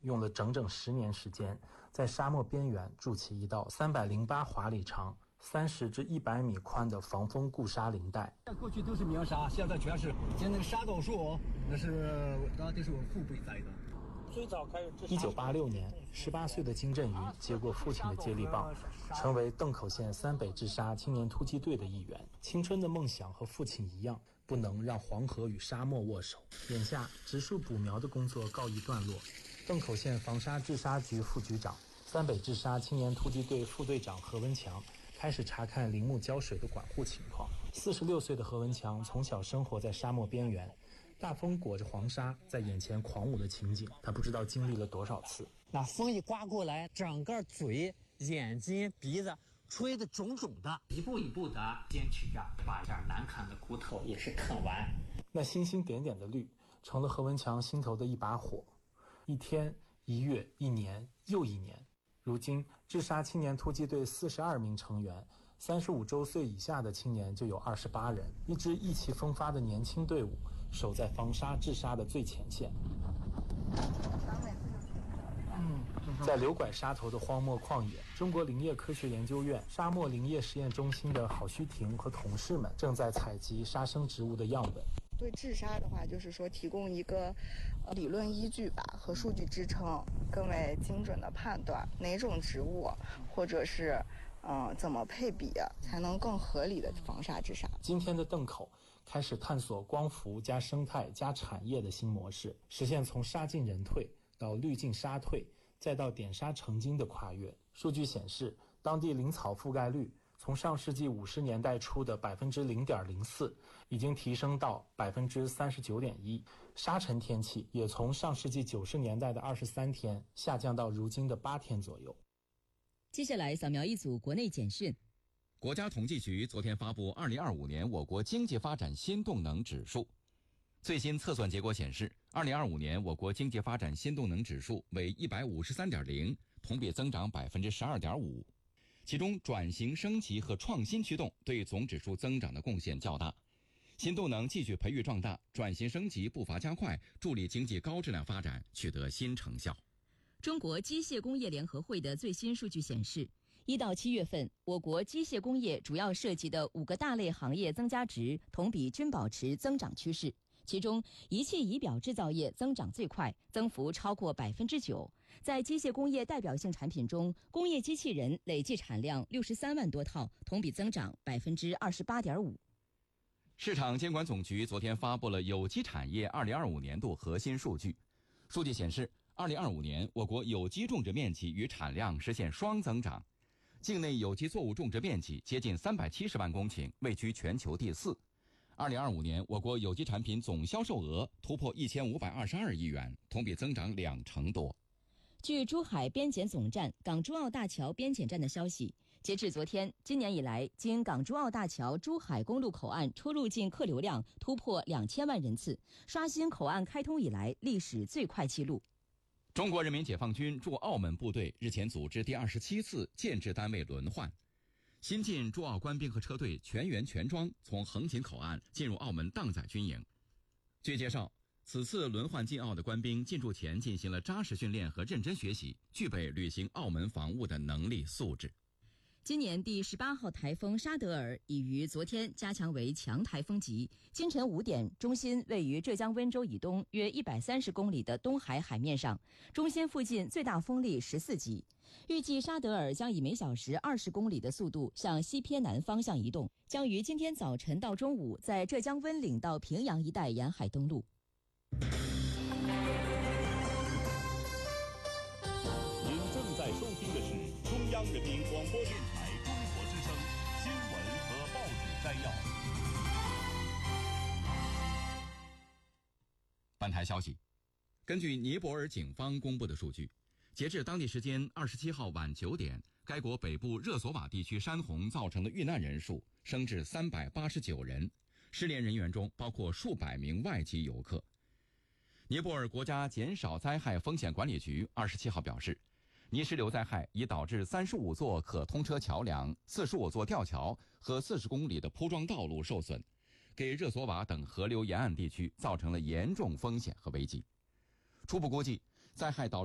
用了整整10年时间，在沙漠边缘筑起一道308华里长、30至100米宽的防风固沙林带。 过去都是棉沙，现在全是像那个沙枣树，那是我父辈栽的。 最早开始 1986年，18岁的金振宇接过父亲的接力棒，成为邓口县三北治沙青年突击队的一员。青春的梦想和父亲一样，不能让黄河与沙漠握手。眼下植树补苗的工作告一段落，邓口县防沙治沙局副局长、三北治沙青年突击队副队长何文强开始查看林木浇水的管护情况。46岁的何文强从小生活在沙漠边缘，大风裹着黄沙在眼前狂舞的情景，他不知道经历了多少次。 那风一刮过来，整个嘴、眼睛、鼻子吹得肿肿的，一步一步的坚持着，把这难啃的骨头也是啃完。 那星星点点的绿，成了何文强心头的一把火。一天、一月、一年又一年，如今治沙青年突击队42名成员，35周岁以下的青年就有28人，一支意气风发的年轻队伍，守在防沙治沙的最前线。在柳拐沙头的荒漠旷野，中国林业科学研究院沙漠林业实验中心的郝旭婷和同事们正在采集沙生植物的样本。 对治沙的话，就是说提供一个理论依据吧和数据支撑，更为精准的判断哪种植物或者是怎么配比才能更合理的防沙治沙。 今天的邓口开始探索光伏加生态加产业的新模式，实现从沙进人退到绿进沙退再到点沙成金的跨越。数据显示，当地林草覆盖率从上世纪50年代初的 0.04% 已经提升到 39.1%， 沙尘天气也从上世纪90年代的23天下降到如今的8天左右。 接下来扫描一组国内简讯。 国家统计局昨天发布2025年我国经济发展新动能指数。最新测算结果显示，2025年我国经济发展新动能指数为 153.0， 同比增长 12.5%。其中转型升级和创新驱动对总指数增长的贡献较大，新动能继续培育壮大，转型升级步伐加快，助力经济高质量发展取得新成效。 中国机械工业联合会的最新数据显示，1到7月份，我国机械工业主要涉及的5个大类行业增加值同比均保持增长趋势。其中，仪器仪表制造业增长最快，增幅超过 9%。在机械工业代表性产品中，工业机器人累计产量63万多套，同比增长 28.5%。 市场监管总局昨天发布了有机产业2025年度核心数据。数据显示，2025年我国有机种植面积与产量实现双增长，境内有机作物种植面积接近370万公顷，位居全球第4。2025年，我国有机产品总销售额突破1522亿元，同比增长2成多。 据珠海边检总站港珠澳大桥边检站的消息，截至昨天，今年以来，经港珠澳大桥珠海公路口岸出入境客流量突破2000万人次，刷新口岸开通以来历史最快纪录。 中国人民解放军驻澳门部队日前组织第27次建制单位轮换。新进驻澳官兵和车队全员全装从横琴口岸进入澳门荡仔军营。据介绍，此次轮换进澳的官兵进驻前进行了扎实训练和认真学习，具备履行澳门防务的能力素质。 今年第18号台风沙德尔已于昨天加强为强台风级，清晨5点，中心位于浙江温州以东约130公里的东海海面上，中心附近最大风力14级。预计沙德尔将以每小时20公里的速度向西偏南方向移动，将于今天早晨到中午在浙江温岭到平阳一带沿海登陆。 您正在收听的是中央人民广播电台中国之声新闻和报纸摘要。 本台消息，根据尼泊尔警方公布的数据，截至当地时间27号晚9点，该国北部热索瓦地区山洪造成的遇难人数升至389人，失联人员中包括数百名外籍游客。尼泊尔国家减少灾害风险管理局27号表示，泥石流灾害已导致35座可通车桥梁、45座吊桥和40公里的铺装道路受损，给热索瓦等河流沿岸地区造成了严重风险和危机。初步估计，灾害导